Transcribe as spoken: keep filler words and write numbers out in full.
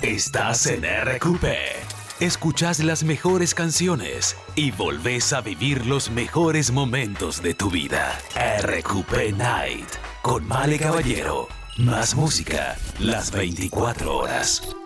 Estás en R Q P. Escuchás las mejores canciones y volvés a vivir los mejores momentos de tu vida. R Q P Night con Male Caballero. Más música las veinticuatro horas.